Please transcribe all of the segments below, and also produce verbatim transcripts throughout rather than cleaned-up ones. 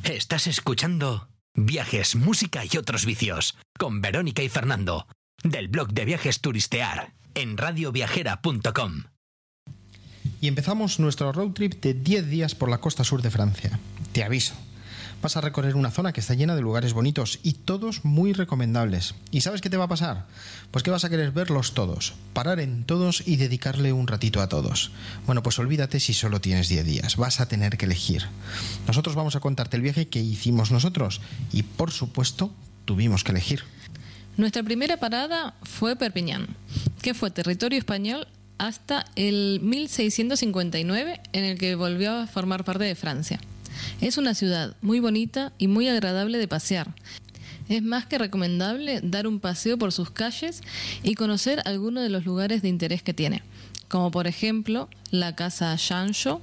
Estás escuchando Viajes, Música y Otros Vicios con Verónica y Fernando, del blog de Viajes Turistear en radio viajera punto com. Y empezamos nuestro road trip de diez días por la costa sur de Francia. Te aviso, vas a recorrer una zona que está llena de lugares bonitos y todos muy recomendables. ¿Y sabes qué te va a pasar? Pues que vas a querer verlos todos, parar en todos y dedicarle un ratito a todos. Bueno, pues olvídate si solo tienes diez días, vas a tener que elegir. Nosotros vamos a contarte el viaje que hicimos nosotros y, por supuesto, tuvimos que elegir. Nuestra primera parada fue Perpiñán, que fue territorio español hasta el mil seiscientos cincuenta y nueve, en el que volvió a formar parte de Francia. Es una ciudad muy bonita y muy agradable de pasear. Es más que recomendable dar un paseo por sus calles y conocer algunos de los lugares de interés que tiene, como por ejemplo la Casa Sancho,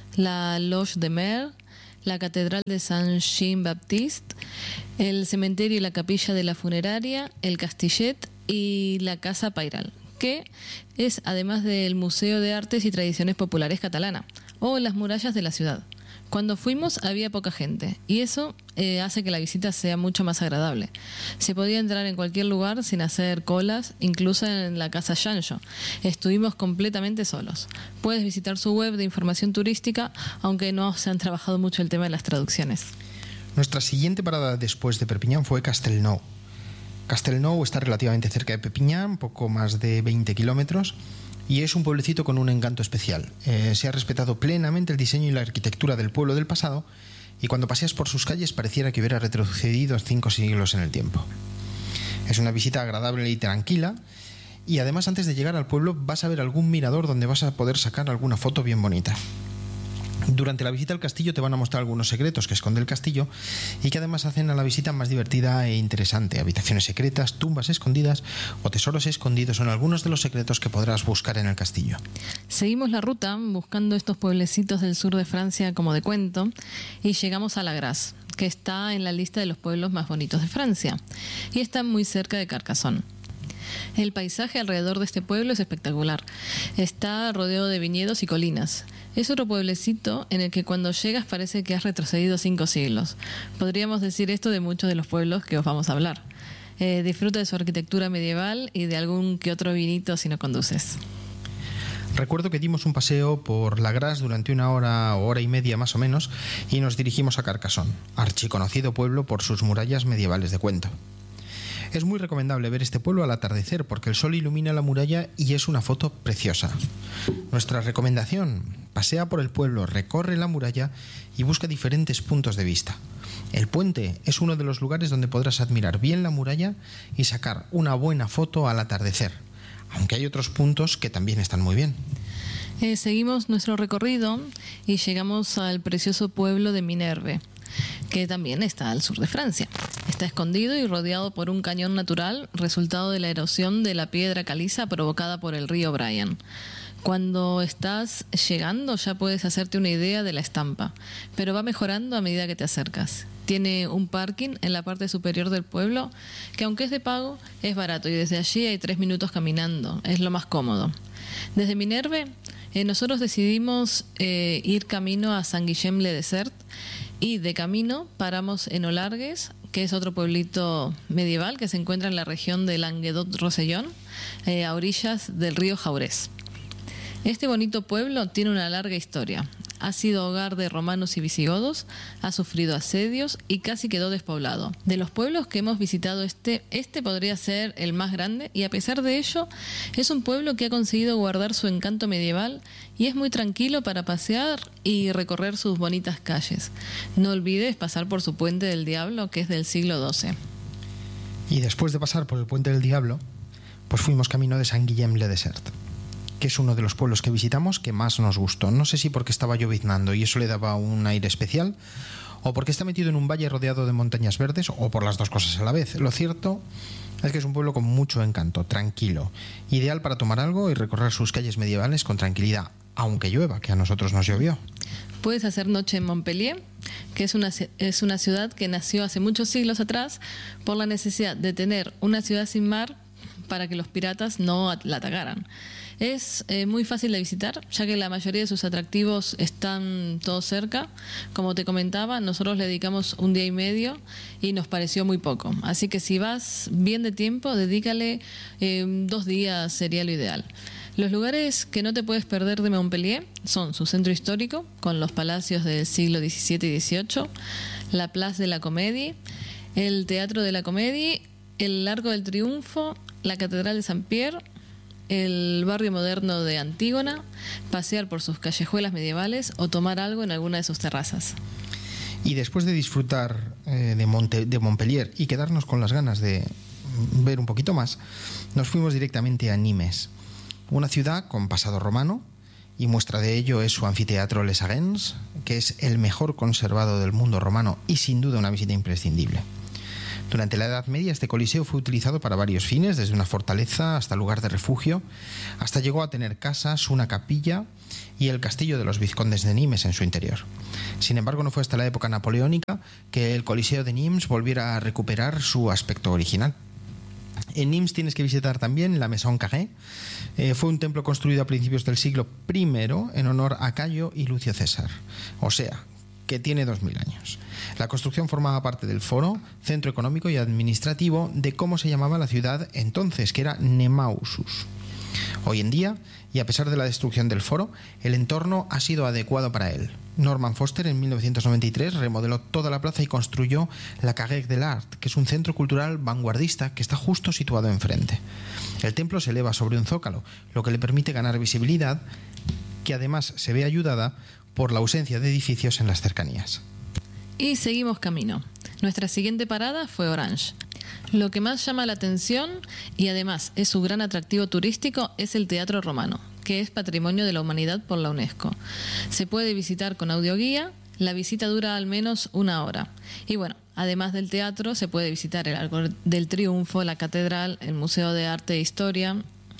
la Loge de Mer, la Catedral de Saint-Jean-Baptiste, el cementerio y la capilla de la funeraria, el Castillet y la Casa Pairal, que es además del Museo de Artes y Tradiciones Populares Catalana, o las murallas de la ciudad. Cuando fuimos había poca gente y eso eh, hace que la visita sea mucho más agradable. Se podía entrar en cualquier lugar sin hacer colas, incluso en la Casa Sancho. Estuvimos completamente solos. Puedes visitar su web de información turística, aunque no se han trabajado mucho el tema de las traducciones. Nuestra siguiente parada después de Perpiñán fue Castelnau. Castelnau está relativamente cerca de Perpiñán, poco más de veinte kilómetros. Y es un pueblecito con un encanto especial. Eh, se ha respetado plenamente el diseño y la arquitectura del pueblo del pasado, y cuando paseas por sus calles pareciera que hubiera retrocedido cinco siglos en el tiempo. Es una visita agradable y tranquila, y además antes de llegar al pueblo vas a ver algún mirador donde vas a poder sacar alguna foto bien bonita. Durante la visita al castillo te van a mostrar algunos secretos que esconde el castillo y que además hacen a la visita más divertida e interesante. Habitaciones secretas, tumbas escondidas o tesoros escondidos son algunos de los secretos que podrás buscar en el castillo. Seguimos la ruta buscando estos pueblecitos del sur de Francia como de cuento y llegamos a La Grasse, que está en la lista de los pueblos más bonitos de Francia y está muy cerca de Carcassonne. El paisaje alrededor de este pueblo es espectacular. Está rodeado de viñedos y colinas. Es otro pueblecito en el que cuando llegas parece que has retrocedido cinco siglos. Podríamos decir esto de muchos de los pueblos que os vamos a hablar. Eh, disfruta de su arquitectura medieval y de algún que otro vinito si no conduces. Recuerdo que dimos un paseo por La Grasse durante una hora o hora y media más o menos y nos dirigimos a Carcassonne, archiconocido pueblo por sus murallas medievales de cuento. Es muy recomendable ver este pueblo al atardecer porque el sol ilumina la muralla y es una foto preciosa. Nuestra recomendación: pasea por el pueblo, recorre la muralla y busca diferentes puntos de vista. El puente es uno de los lugares donde podrás admirar bien la muralla y sacar una buena foto al atardecer, aunque hay otros puntos que también están muy bien. Eh, seguimos nuestro recorrido y llegamos al precioso pueblo de Minerve, que también está al sur de Francia. Está escondido y rodeado por un cañón natural, resultado de la erosión de la piedra caliza provocada por el río Brian. Cuando estás llegando ya puedes hacerte una idea de la estampa, pero va mejorando a medida que te acercas. Tiene un parking en la parte superior del pueblo, que aunque es de pago, es barato y desde allí hay tres minutos caminando, es lo más cómodo. Desde Minerve, eh, nosotros decidimos eh, ir camino a Saint-Guillaume-le-Désert y de camino paramos en Olargues, que es otro pueblito medieval que se encuentra en la región de Languedoc-Rosellón, eh, a orillas del río Jaurés. Este bonito pueblo tiene una larga historia. Ha sido hogar de romanos y visigodos, ha sufrido asedios y casi quedó despoblado. De los pueblos que hemos visitado, este, este podría ser el más grande y a pesar de ello es un pueblo que ha conseguido guardar su encanto medieval y es muy tranquilo para pasear y recorrer sus bonitas calles. No olvides pasar por su Puente del Diablo, que es del siglo doce. Y después de pasar por el Puente del Diablo, pues fuimos camino de Saint-Guillaume-le-Désert, que es uno de los pueblos que visitamos que más nos gustó. No sé si porque estaba lloviznando y eso le daba un aire especial, o porque está metido en un valle rodeado de montañas verdes, o por las dos cosas a la vez. Lo cierto es que es un pueblo con mucho encanto, tranquilo, ideal para tomar algo y recorrer sus calles medievales con tranquilidad, aunque llueva, que a nosotros nos llovió. Puedes hacer noche en Montpellier, que es una, es una ciudad que nació hace muchos siglos atrás por la necesidad de tener una ciudad sin mar para que los piratas no la atacaran. Es eh, muy fácil de visitar, ya que la mayoría de sus atractivos están todos cerca. Como te comentaba, nosotros le dedicamos un día y medio y nos pareció muy poco. Así que si vas bien de tiempo, dedícale eh, dos días, sería lo ideal. Los lugares que no te puedes perder de Montpellier son su centro histórico, con los palacios del siglo diecisiete y dieciocho, la Place de la Comédie, el Teatro de la Comédie, el Arco del Triunfo, la Catedral de Saint-Pierre, el barrio moderno de Antígona, pasear por sus callejuelas medievales o tomar algo en alguna de sus terrazas. Y después de disfrutar eh, de, Monte, de Montpellier y quedarnos con las ganas de ver un poquito más, nos fuimos directamente a Nimes, una ciudad con pasado romano, y muestra de ello es su anfiteatro Les Agens, que es el mejor conservado del mundo romano y sin duda una visita imprescindible. Durante la Edad Media este coliseo fue utilizado para varios fines, desde una fortaleza hasta lugar de refugio, hasta llegó a tener casas, una capilla y el castillo de los vizcondes de Nimes en su interior. Sin embargo, no fue hasta la época napoleónica que el coliseo de Nimes volviera a recuperar su aspecto original. En Nimes tienes que visitar también la Maison Carrée. Eh, fue un templo construido a principios del siglo primero en honor a Cayo y Lucio César, o sea, que tiene dos mil años. La construcción formaba parte del foro, centro económico y administrativo de cómo se llamaba la ciudad entonces, que era Nemausus. Hoy en día, y a pesar de la destrucción del foro, el entorno ha sido adecuado para él. Norman Foster en mil novecientos noventa y tres remodeló toda la plaza y construyó la Carré de l'Art, que es un centro cultural vanguardista que está justo situado enfrente. El templo se eleva sobre un zócalo, lo que le permite ganar visibilidad, que además se ve ayudada por la ausencia de edificios en las cercanías. Y seguimos camino. Nuestra siguiente parada fue Orange. Lo que más llama la atención, y además es su gran atractivo turístico, es el Teatro Romano, que es Patrimonio de la Humanidad por la UNESCO. Se puede visitar con audioguía, la visita dura al menos una hora. Y bueno, además del teatro, se puede visitar el Arco del Triunfo, la Catedral, el Museo de Arte e Historia.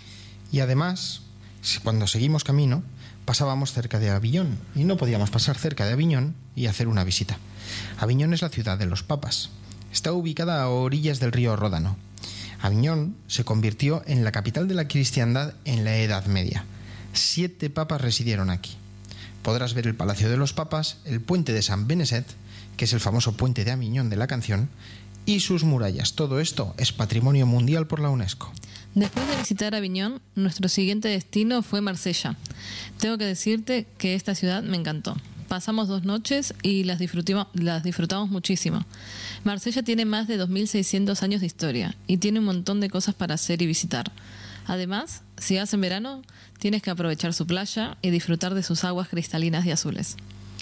Y además, cuando seguimos camino, pasábamos cerca de Aviñón, y no podíamos pasar cerca de Aviñón y hacer una visita. Aviñón es la ciudad de los papas. Está ubicada a orillas del río Ródano. Aviñón se convirtió en la capital de la cristiandad en la Edad Media. Siete papas residieron aquí. Podrás ver el Palacio de los Papas, el puente de San Beneset, que es el famoso puente de Aviñón de la canción, y sus murallas. Todo esto es patrimonio mundial por la UNESCO. Después de visitar Aviñón, nuestro siguiente destino fue Marsella. Tengo que decirte que esta ciudad me encantó. Pasamos dos noches y las disfrutamos, las disfrutamos muchísimo. Marsella tiene más de dos mil seiscientos años de historia y tiene un montón de cosas para hacer y visitar. Además, si vas en verano, tienes que aprovechar su playa y disfrutar de sus aguas cristalinas y azules.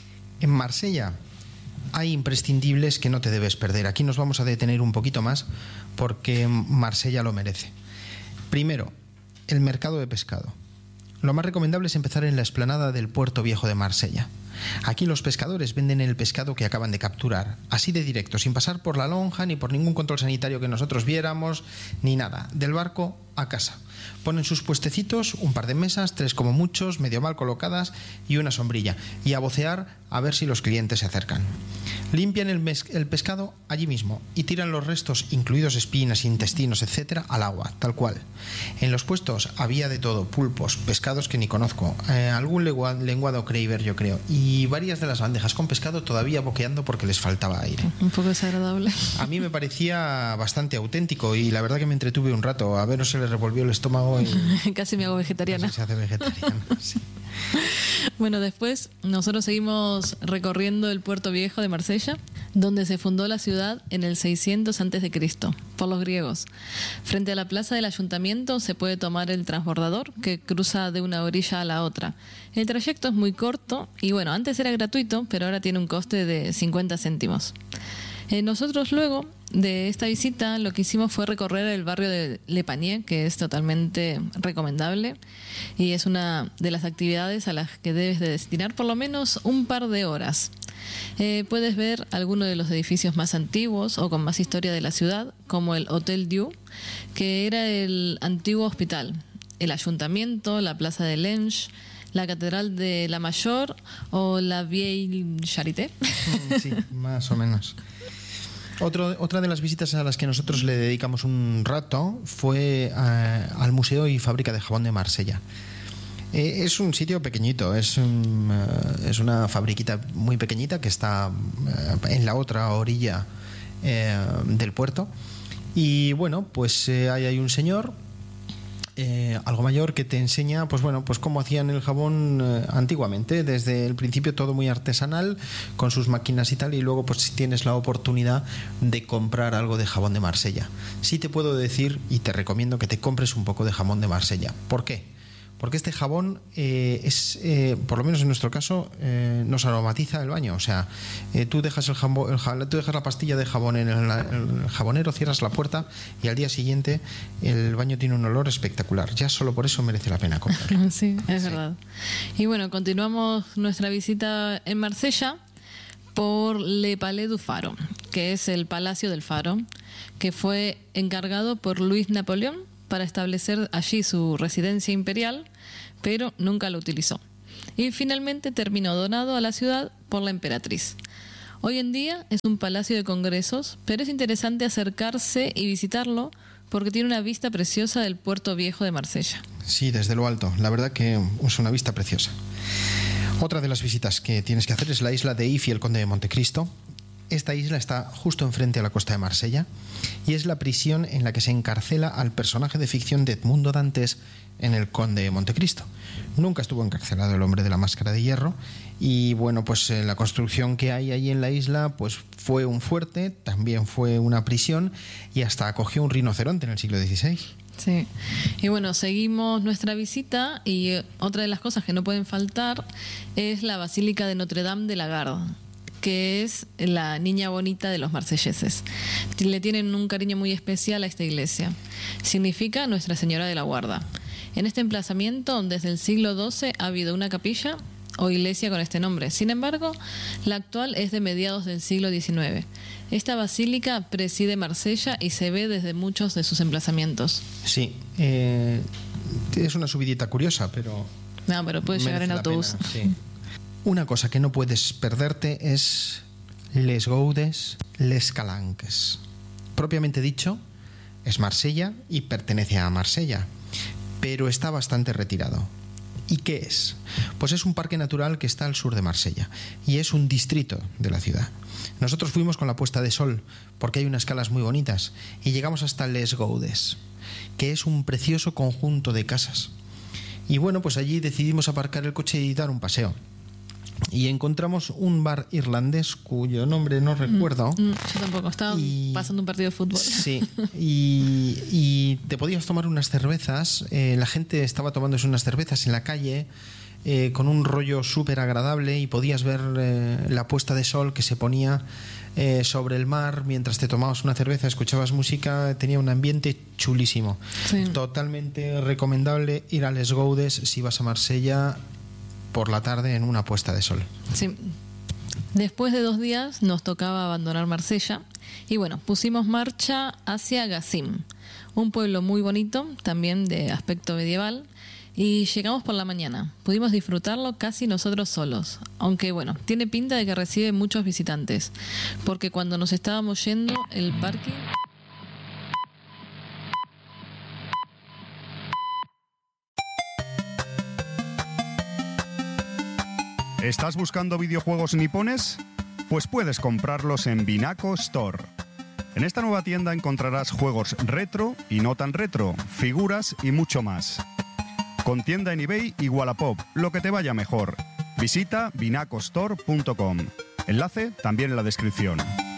En Marsella hay imprescindibles que no te debes perder. Aquí nos vamos a detener un poquito más porque Marsella lo merece. Primero, el mercado de pescado. Lo más recomendable es empezar en la explanada del Puerto Viejo de Marsella. Aquí los pescadores venden el pescado que acaban de capturar, así de directo, sin pasar por la lonja ni por ningún control sanitario que nosotros viéramos, ni nada, del barco a casa. Ponen sus puestecitos, un par de mesas, tres como muchos, medio mal colocadas y una sombrilla, y a vocear a ver si los clientes se acercan. Limpian el, mes- el pescado allí mismo y tiran los restos, incluidos espinas, intestinos, etcétera, al agua, tal cual. En los puestos había de todo, pulpos, pescados que ni conozco, eh, algún legua- lenguado Kreiber yo creo, y varias de las bandejas con pescado todavía boqueando porque les faltaba aire. Un poco desagradable. A mí me parecía bastante auténtico y la verdad que me entretuve un rato. A ver, se le revolvió el estómago y Casi me hago vegetariana. casi se hace vegetariano. Sí. Bueno, después nosotros seguimos recorriendo el Puerto Viejo de Marsella, donde se fundó la ciudad en el seiscientos antes de Cristo por los griegos. Frente a la plaza del ayuntamiento se puede tomar el transbordador que cruza de una orilla a la otra. El trayecto es muy corto y bueno, antes era gratuito, pero ahora tiene un coste de cincuenta céntimos. Eh, nosotros luego de esta visita lo que hicimos fue recorrer el barrio de Le Panier, que es totalmente recomendable y es una de las actividades a las que debes de destinar por lo menos un par de horas. Eh, puedes ver algunos de los edificios más antiguos o con más historia de la ciudad, como el Hotel Dieu, que era el antiguo hospital, el ayuntamiento, la plaza de Lenge, la catedral de la Mayor o la Vieille Charité. Sí, más o menos. Otro, otra de las visitas a las que nosotros le dedicamos un rato fue a, al Museo y Fábrica de Jabón de Marsella. Eh, es un sitio pequeñito, es, un, uh, es una fabriquita muy pequeñita que está uh, en la otra orilla eh, del puerto. Y bueno, pues eh, ahí hay un señor Eh, algo mayor que te enseña pues bueno pues cómo hacían el jabón eh, antiguamente, desde el principio todo muy artesanal con sus máquinas y tal, y luego pues si tienes la oportunidad de comprar algo de jabón de Marsella. Sí te puedo decir y te recomiendo que te compres un poco de jabón de Marsella. ¿Por qué? Porque este jabón eh, es, eh, por lo menos en nuestro caso, eh, nos aromatiza el baño. O sea, eh, tú dejas el jabón, el jabón, tú dejas la pastilla de jabón en el, el jabonero, cierras la puerta y al día siguiente el baño tiene un olor espectacular. Ya solo por eso merece la pena comprarlo. Sí, es sí. verdad. Y bueno, continuamos nuestra visita en Marsella por Le Palais du Faro, que es el Palacio del Faro, que fue encargado por Luis Napoleón para establecer allí su residencia imperial, pero nunca lo utilizó. Y finalmente terminó donado a la ciudad por la emperatriz. Hoy en día es un palacio de congresos, pero es interesante acercarse y visitarlo porque tiene una vista preciosa del puerto viejo de Marsella. Sí, desde lo alto. La verdad que es una vista preciosa. Otra de las visitas que tienes que hacer es la isla de If y el Conde de Montecristo. Esta isla está justo enfrente a la costa de Marsella y es la prisión en la que se encarcela al personaje de ficción de Edmundo Dantes en El Conde de Montecristo. Nunca estuvo encarcelado el hombre de la máscara de hierro y bueno, pues eh, la construcción que hay ahí en la isla pues fue un fuerte, también fue una prisión y hasta acogió un rinoceronte en el siglo dieciséis. Sí, y bueno, seguimos nuestra visita y otra de las cosas que no pueden faltar es la Basílica de Notre Dame de la Garde, que es la niña bonita de los marselleses. Le tienen un cariño muy especial a esta iglesia. Significa Nuestra Señora de la Guarda. En este emplazamiento, desde el siglo doce, ha habido una capilla o iglesia con este nombre. Sin embargo, la actual es de mediados del siglo diecinueve. Esta basílica preside Marsella y se ve desde muchos de sus emplazamientos. Sí, eh, es una subidita curiosa, pero... No, pero puedes llegar en autobús. Pena, sí. Una cosa que no puedes perderte es Les Gaudes, Les Calanques. Propiamente dicho, es Marsella y pertenece a Marsella, pero está bastante retirado. ¿Y qué es? Pues es un parque natural que está al sur de Marsella y es un distrito de la ciudad. Nosotros fuimos con la puesta de sol porque hay unas calas muy bonitas y llegamos hasta Les Gaudes, que es un precioso conjunto de casas. Y bueno, pues allí decidimos aparcar el coche y dar un paseo. Y encontramos un bar irlandés cuyo nombre no recuerdo. Mm, mm, yo tampoco, estaba y, pasando un partido de fútbol. Sí, y, y te podías tomar unas cervezas. Eh, la gente estaba tomándose unas cervezas en la calle eh, con un rollo súper agradable y podías ver eh, la puesta de sol que se ponía eh, sobre el mar mientras te tomabas una cerveza, escuchabas música, tenía un ambiente chulísimo. Sí. Totalmente recomendable ir a Les Gaudes si vas a Marsella por la tarde en una puesta de sol. Sí. Después de dos días nos tocaba abandonar Marsella y bueno, pusimos marcha hacia Gassim, un pueblo muy bonito, también de aspecto medieval, y llegamos por la mañana. Pudimos disfrutarlo casi nosotros solos, aunque bueno, tiene pinta de que recibe muchos visitantes, porque cuando nos estábamos yendo, el parque... ¿Estás buscando videojuegos nipones? Pues puedes comprarlos en Binaco Store. En esta nueva tienda encontrarás juegos retro y no tan retro, figuras y mucho más. Con tienda en eBay y Wallapop, lo que te vaya mejor. Visita binaco store punto com. Enlace también en la descripción.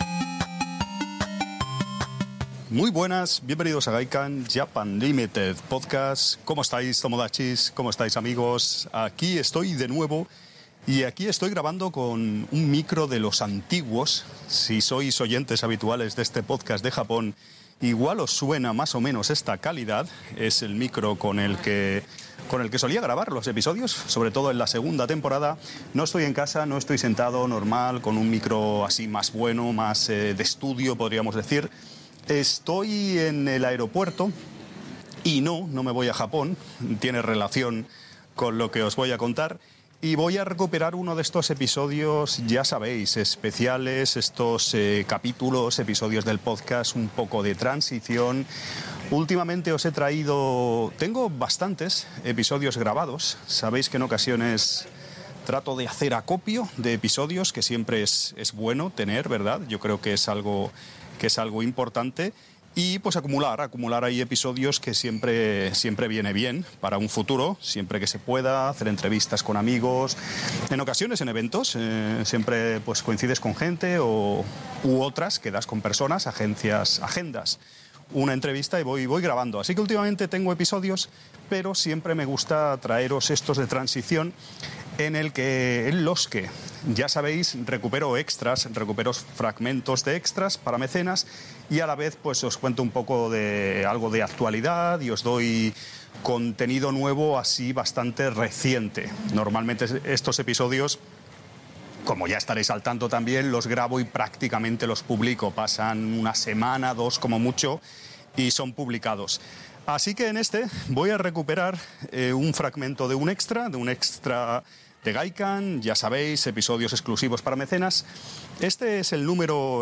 Muy buenas, bienvenidos a Gaikan Japan Limited Podcast. ¿Cómo estáis, Tomodachis? ¿Cómo estáis, amigos? Aquí estoy de nuevo. Y aquí estoy grabando con un micro de los antiguos. Si sois oyentes habituales de este podcast de Japón, igual os suena más o menos esta calidad. Es el micro con el que, con el que solía grabar los episodios, sobre todo en la segunda temporada. No estoy en casa, no estoy sentado normal, con un micro así más bueno, más eh, de estudio, podríamos decir. Estoy en el aeropuerto y no, no me voy a Japón. Tiene relación con lo que os voy a contar. y voy a recuperar uno de estos episodios, ya sabéis, especiales, estos eh, capítulos, episodios del podcast, un poco de transición. Últimamente os he traído, tengo bastantes episodios grabados, sabéis que en ocasiones trato de hacer acopio de episodios, que siempre es, es bueno tener, ¿verdad? Yo creo que es algo, que es algo importante. Y pues acumular, acumular ahí episodios que siempre, siempre viene bien para un futuro, siempre que se pueda, hacer entrevistas con amigos, en ocasiones en eventos, eh, siempre pues coincides con gente o, u otras, quedas con personas, agencias, agendas, una entrevista y voy, voy grabando. Así que últimamente tengo episodios, pero siempre me gusta traeros estos de transición en el que, en los que, ya sabéis, recupero extras, recupero fragmentos de extras para mecenas y a la vez pues os cuento un poco de algo de actualidad y os doy contenido nuevo así bastante reciente. Normalmente estos episodios, como ya estaréis al tanto también, los grabo y prácticamente los publico. Pasan una semana, dos como mucho y son publicados. Así que en este voy a recuperar eh, un fragmento de un extra, de un extra de Gaikan, ya sabéis, episodios exclusivos para mecenas. Este es el número